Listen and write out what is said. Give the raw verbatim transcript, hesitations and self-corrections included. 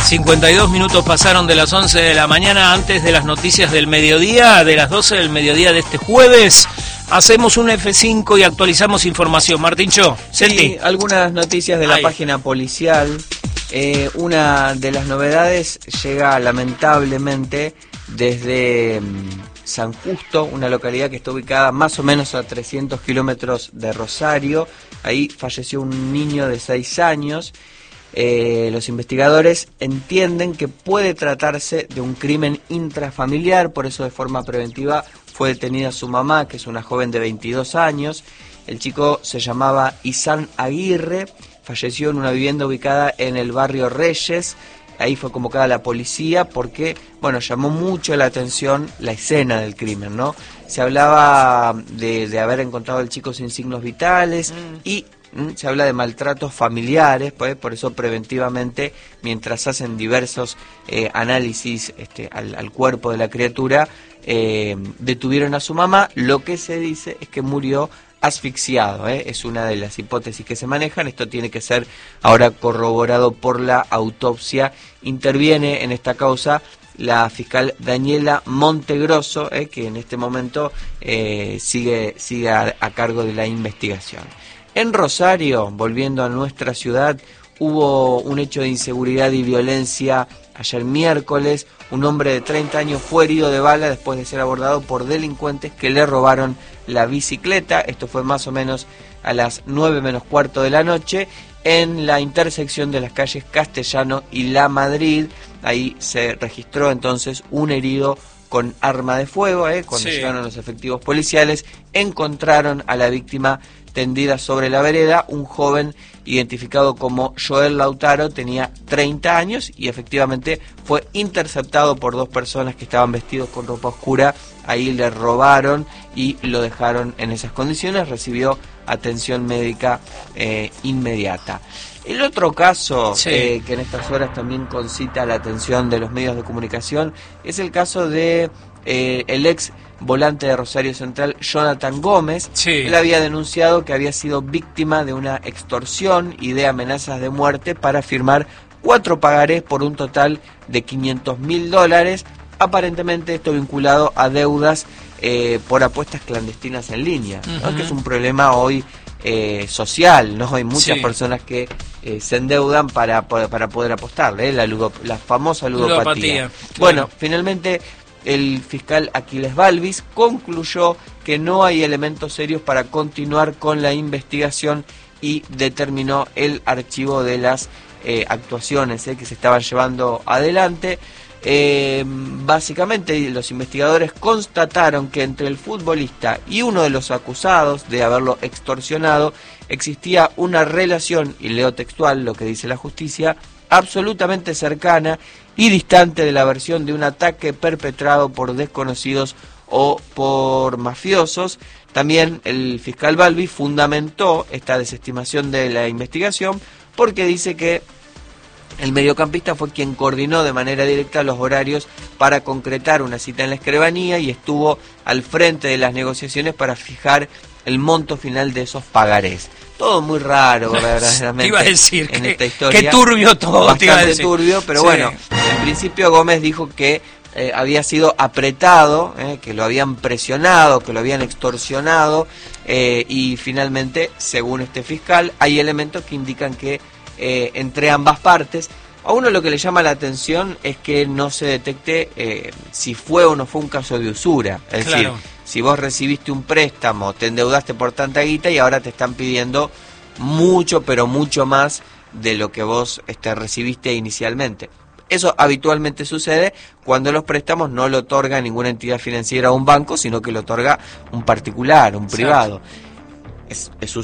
cincuenta y dos minutos pasaron de las once de la mañana, antes de las noticias del mediodía, de las doce del mediodía de este jueves. Hacemos un F cinco y actualizamos información. Martincho, sí, algunas noticias de la Ay. página policial. Eh, una de las novedades llega lamentablemente desde mm, San Justo, una localidad que está ubicada más o menos a trescientos kilómetros de Rosario. Ahí falleció un niño de seis años. Eh, los investigadores entienden que puede tratarse de un crimen intrafamiliar, por eso de forma preventiva fue detenida su mamá, que es una joven de veintidós años. El chico se llamaba Isán Aguirre, falleció en una vivienda ubicada en el barrio Reyes. Ahí fue convocada la policía porque, bueno, llamó mucho la atención la escena del crimen, ¿no? Se hablaba de, de haber encontrado al chico sin signos vitales mm. y mm, se habla de maltratos familiares, pues por eso preventivamente, mientras hacen diversos eh, análisis este, al, al cuerpo de la criatura, eh, detuvieron a su mamá. Lo que se dice es que murió asfixiado, ¿eh? Es una de las hipótesis que se manejan. Esto tiene que ser ahora corroborado por la autopsia. Interviene en esta causa la fiscal Daniela Montegrosso, ¿eh? que en este momento eh, sigue, sigue a, a cargo de la investigación. En Rosario, volviendo a nuestra ciudad, hubo un hecho de inseguridad y violencia ayer miércoles. Un hombre de treinta años fue herido de bala después de ser abordado por delincuentes que le robaron la bicicleta. Esto fue más o menos a las nueve menos cuarto de la noche en la intersección de las calles Castellano y La Madrid. Ahí se registró entonces un herido con arma de fuego. ¿eh? Cuando sí. llegaron los efectivos policiales, encontraron a la víctima tendida sobre la vereda. Un joven identificado como Joel Lautaro tenía treinta años y efectivamente fue interceptado por dos personas que estaban vestidos con ropa oscura. Ahí le robaron y lo dejaron en esas condiciones. Recibió atención médica eh, inmediata. El otro caso sí. eh, que en estas horas también concita la atención de los medios de comunicación es el caso de eh, el ex volante de Rosario Central, Jonathan Gómez. Sí. Él había denunciado que había sido víctima de una extorsión y de amenazas de muerte para firmar cuatro pagarés por un total de quinientos mil dólares. Aparentemente esto vinculado a deudas eh, por apuestas clandestinas en línea, uh-huh. ¿no? Que es un problema hoy eh, social, ¿no? Hay muchas sí. personas que eh, se endeudan para, para poder apostar, ¿eh? la, ludo, la famosa ludopatía. ludopatía claro. Bueno, finalmente el fiscal Aquiles Balvis concluyó que no hay elementos serios para continuar con la investigación y determinó el archivo de las eh, actuaciones eh, que se estaban llevando adelante. Eh, básicamente los investigadores constataron que entre el futbolista y uno de los acusados de haberlo extorsionado existía una relación, y leo textual lo que dice la justicia, absolutamente cercana y distante de la versión de un ataque perpetrado por desconocidos o por mafiosos. También el fiscal Balbi fundamentó esta desestimación de la investigación porque dice que el mediocampista fue quien coordinó de manera directa los horarios para concretar una cita en la escribanía y estuvo al frente de las negociaciones para fijar el monto final de esos pagarés. Todo muy raro, verdaderamente. Te iba a decir en que, esta historia. Qué turbio todo. Bastante te iba a decir. turbio, pero sí. bueno, en principio Gómez dijo que eh, había sido apretado, eh, que lo habían presionado, que lo habían extorsionado, eh, y finalmente, según este fiscal, hay elementos que indican que eh, entre ambas partes, a uno lo que le llama la atención es que no se detecte eh, si fue o no fue un caso de usura. Es claro. decir, si vos recibiste un préstamo, te endeudaste por tanta guita y ahora te están pidiendo mucho, pero mucho más de lo que vos este, recibiste inicialmente. Eso habitualmente sucede cuando los préstamos no lo otorga ninguna entidad financiera o un banco, sino que lo otorga un particular, un privado. Es, es